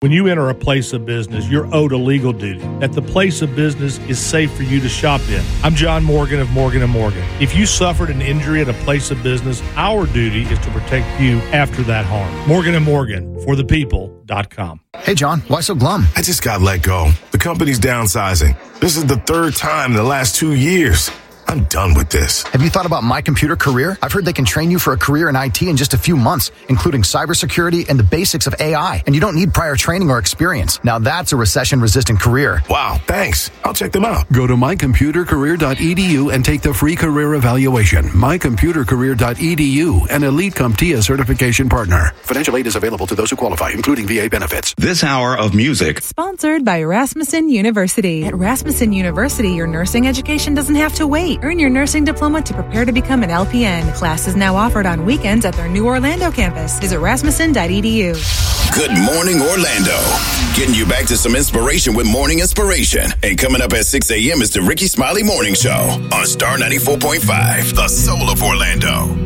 When you enter a place of business, you're owed a legal duty that the place of business is safe for you to shop in. I'm John Morgan of Morgan & Morgan. If you suffered an injury at a place of business, our duty is to protect you after that harm. Morgan & Morgan, for the people.com. Hey, John, why so glum? I just got let go. The company's downsizing. This is the third time in the last 2 years. I'm done with this. Have you thought about My Computer Career? I've heard they can train you for a career in IT in just a few months, including cybersecurity and the basics of AI. And you don't need prior training or experience. Now that's a recession-resistant career. Wow, thanks. I'll check them out. Go to mycomputercareer.edu and take the free career evaluation. mycomputercareer.edu, an Elite CompTIA certification partner. Financial aid is available to those who qualify, including VA benefits. This hour of music. Sponsored by Rasmussen University. At Rasmussen University, your nursing education doesn't have to wait. Earn your nursing diploma to prepare to become an LPN. Classes now offered on weekends at their new Orlando campus. Visit rasmussen.edu. Good morning, Orlando. Getting you back to some inspiration with Morning Inspiration. And coming up at 6 a.m. is the Ricky Smiley Morning Show on Star 94.5, the soul of Orlando.